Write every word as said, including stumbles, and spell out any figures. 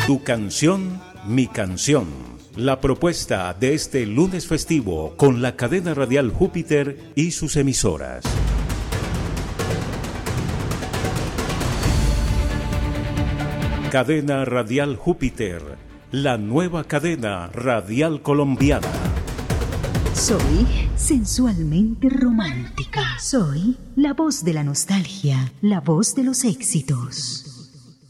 Tu canción, mi canción. La propuesta de este lunes festivo con la cadena radial Júpiter y sus emisoras. Cadena Radial Júpiter, la nueva cadena radial colombiana. Soy sensualmente romántica. Soy la voz de la nostalgia, la voz de los éxitos.